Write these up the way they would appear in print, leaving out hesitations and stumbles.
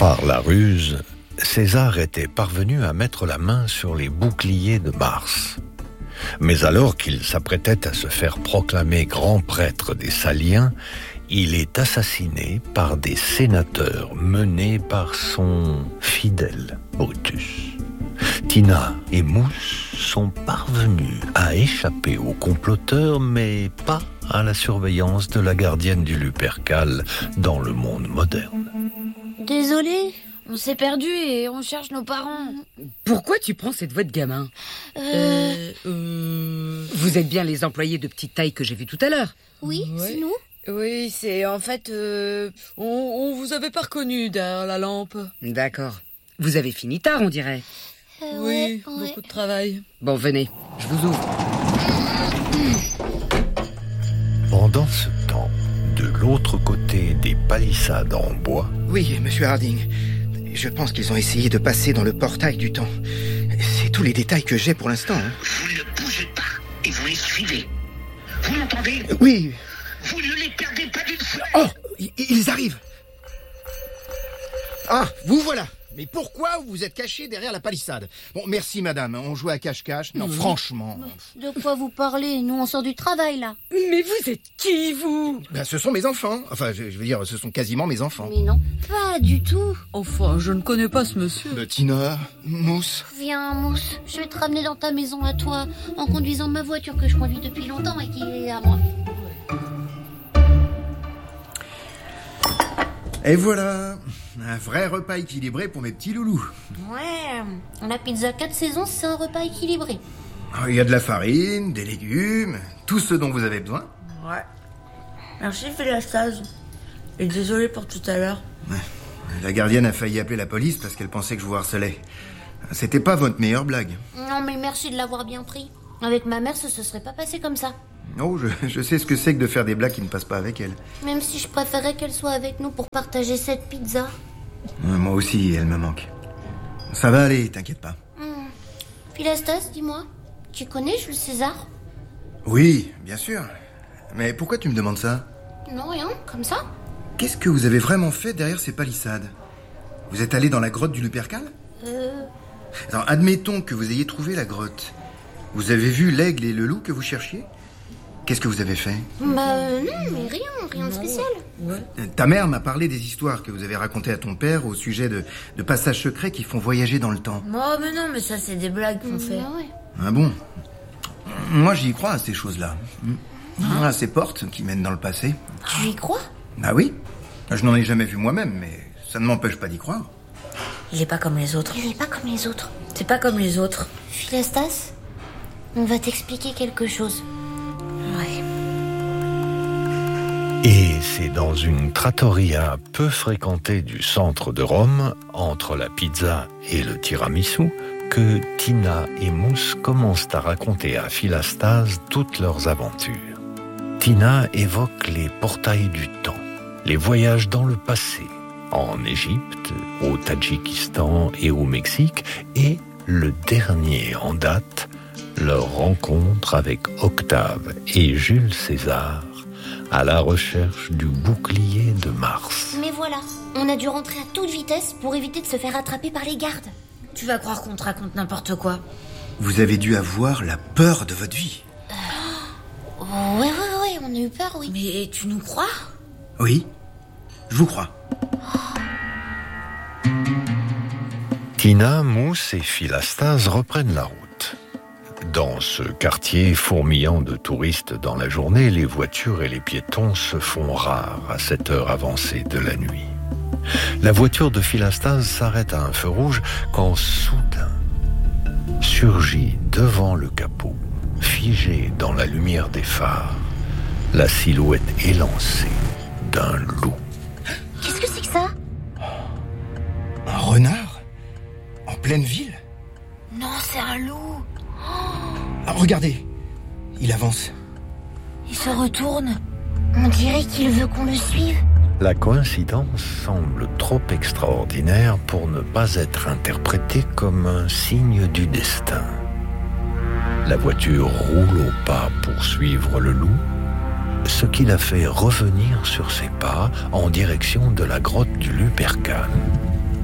Par la ruse, César était parvenu à mettre la main sur les boucliers de Mars. Mais alors qu'il s'apprêtait à se faire proclamer grand prêtre des Saliens, il est assassiné par des sénateurs menés par son fidèle Brutus. Tina et Mousse sont parvenus à échapper aux comploteurs, mais pas à la surveillance de la gardienne du Lupercal dans le monde moderne. Désolé, on s'est perdu et on cherche nos parents. Pourquoi tu prends cette voix de gamin ? Vous êtes bien les employés de petite taille que j'ai vus tout à l'heure ? Oui, ouais. C'est nous. Oui, c'est en fait... on vous avait pas reconnu derrière la lampe. D'accord. Vous avez fini tard, on dirait. Oui, beaucoup de travail. Bon, venez, je vous ouvre. Pendant ce temps, de l'autre côté des palissades en bois... Oui, monsieur Harding. Je pense qu'ils ont essayé de passer dans le portail du temps. C'est tous les détails que j'ai pour l'instant. Vous ne bougez pas et vous les suivez. Vous m'entendez ? Oui. Vous ne les perdez pas d'une fois. Oh, ils arrivent. Ah, vous voilà. Mais pourquoi vous vous êtes caché derrière la palissade ? Bon, merci madame, on jouait à cache-cache. Non, franchement... De quoi vous parlez ? Nous, on sort du travail, là. Mais vous êtes qui, vous ? Ben, ce sont mes enfants. Enfin, je veux dire, ce sont quasiment mes enfants. Mais non, pas du tout. Enfin, je ne connais pas ce monsieur. Tina, Mousse... Viens, Mousse, je vais te ramener dans ta maison à toi, en conduisant ma voiture que je conduis depuis longtemps et qui est à moi. Et voilà, un vrai repas équilibré pour mes petits loulous. Ouais, la pizza 4 saisons, c'est un repas équilibré. Il y a de la farine, des légumes, tout ce dont vous avez besoin. Ouais. Merci, Philastas. Et désolé pour tout à l'heure. Ouais. La gardienne a failli appeler la police parce qu'elle pensait que je vous harcelais. C'était pas votre meilleure blague. Non, mais merci de l'avoir bien pris. Avec ma mère, ça se serait pas passé comme ça. Oh, je sais ce que c'est que de faire des blagues qui ne passent pas avec elle. Même si je préférais qu'elle soit avec nous pour partager cette pizza. Moi aussi, elle me manque. Ça va aller, t'inquiète pas. Philastas, dis-moi, tu connais Jules César ? Oui, bien sûr. Mais pourquoi tu me demandes ça ? Non, rien, comme ça. Qu'est-ce que vous avez vraiment fait derrière ces palissades ? Vous êtes allé dans la grotte du Lupercal ? Alors, admettons que vous ayez trouvé la grotte. Vous avez vu l'aigle et le loup que vous cherchiez ? Qu'est-ce que vous avez fait ? Non, mais rien de spécial. Ouais. Ta mère m'a parlé des histoires que vous avez racontées à ton père au sujet de passages secrets qui font voyager dans le temps. Oh, mais non, mais ça, c'est des blagues qu'on fait. Ouais. Ah bon ? Moi, j'y crois à ces choses-là. À ces portes qui mènent dans le passé. Tu y crois ? Ah oui ? Je n'en ai jamais vu moi-même, mais ça ne m'empêche pas d'y croire. Il est pas comme les autres. Il est pas comme les autres. C'est pas comme les autres. Philastas, on va t'expliquer quelque chose. Ouais. Et c'est dans une trattoria peu fréquentée du centre de Rome, entre la pizza et le tiramisu, que Tina et Mousse commencent à raconter à Philastas toutes leurs aventures. Tina évoque les portails du temps, les voyages dans le passé, en Égypte, au Tadjikistan et au Mexique, et le dernier en date, leur rencontre avec Octave et Jules César à la recherche du bouclier de Mars. Mais voilà, on a dû rentrer à toute vitesse pour éviter de se faire attraper par les gardes. Tu vas croire qu'on te raconte n'importe quoi. Vous avez dû avoir la peur de votre vie. Ouais, on a eu peur, oui. Mais tu nous crois ? Oui, je vous crois. Tina, Mousse et Philastas reprennent la route. Dans ce quartier fourmillant de touristes dans la journée, les voitures et les piétons se font rares à cette heure avancée de la nuit. La voiture de Philastas s'arrête à un feu rouge quand soudain surgit devant le capot, figée dans la lumière des phares, la silhouette élancée d'un loup. Qu'est-ce que c'est que ça ? Un renard ? En pleine ville ? Non, c'est un loup. Ah, regardez, il avance. Il se retourne. On dirait qu'il veut qu'on le suive. La coïncidence semble trop extraordinaire pour ne pas être interprétée comme un signe du destin. La voiture roule au pas pour suivre le loup, ce qui la fait revenir sur ses pas en direction de la grotte du Lupercal.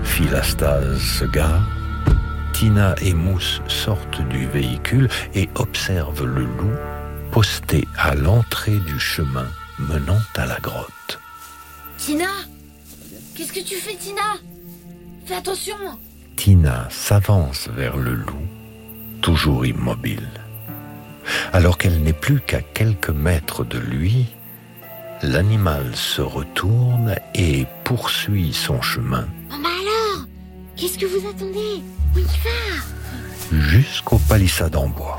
Philastase se gare. Tina et Mousse sortent du véhicule et observent le loup posté à l'entrée du chemin menant à la grotte. Tina, qu'est-ce que tu fais, Tina? Fais attention. Tina s'avance vers le loup, toujours immobile. Alors qu'elle n'est plus qu'à quelques mètres de lui, l'animal se retourne et poursuit son chemin Oh, bah alors, qu'est-ce que vous attendez? On y va. jusqu'aux palissades en bois.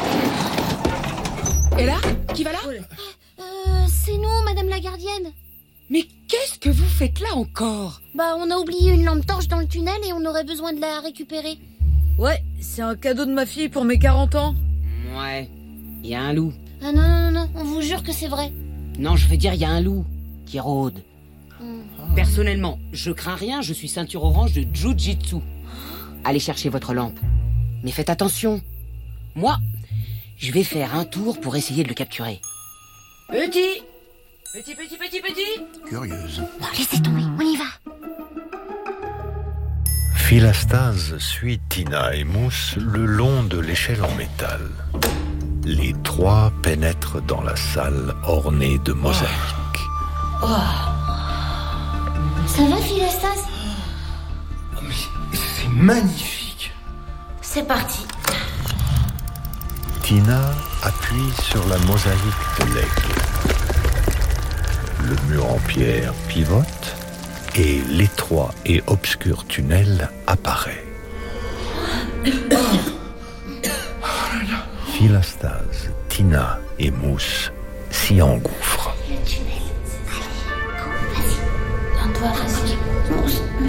Et là? Qui va là? C'est nous, Madame la gardienne. Mais qu'est-ce que vous faites là encore? Bah, on a oublié une lampe torche dans le tunnel et on aurait besoin de la récupérer. Ouais, c'est un cadeau de ma fille pour mes 40 ans. Ouais, il y a un loup. Ah non, on vous jure que c'est vrai. Non, je veux dire, il y a un loup qui rôde. Hmm. Personnellement, je crains rien, je suis ceinture orange de Jiu-Jitsu. Allez chercher votre lampe. Mais faites attention. Moi, je vais faire un tour pour essayer de le capturer. Petit. Curieuse. Bon, laissez tomber, on y va. Philastase suit Tina et Mousse le long de l'échelle en métal. Les trois pénètrent dans la salle ornée de mosaïques. Ça va, Philastase? C'est magnifique. C'est parti. Tina appuie sur la mosaïque de l'aigle. Le mur en pierre pivote et l'étroit et obscur tunnel apparaît. Philastase, Tina et Mousse s'y engouffrent. Le tunnel. Allez, go, vas-y. Viens-toi, vas-y.